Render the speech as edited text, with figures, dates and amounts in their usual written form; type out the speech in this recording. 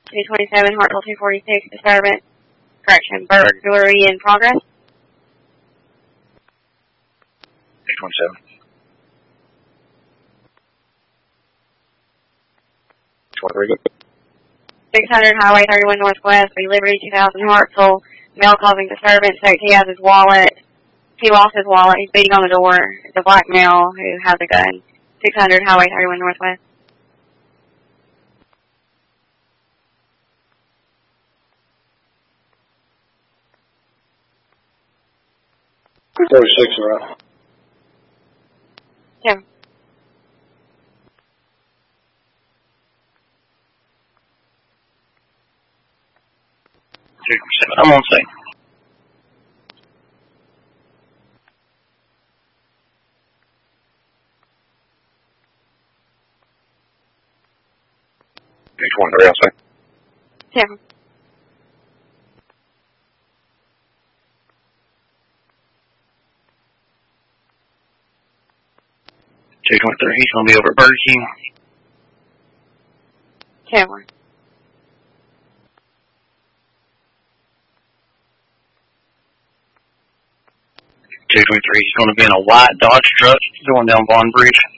227, Hartsville 246, disturbance. Correction, burglary in progress. 227. 23. 600 Highway 31 Northwest, Be Liberty 2000 Hartsville. Male causing disturbance. States he has his wallet. He lost his wallet. He's beating on the door. It's a black male who has a gun. 600 Highway 31 Northwest. 46, right? Yeah. 227. I'm on scene. I'll say. Yeah. 223. He's going to be over at Burger King. Yeah. 223. He's going to be in a white Dodge truck going down Vaughn Bridge.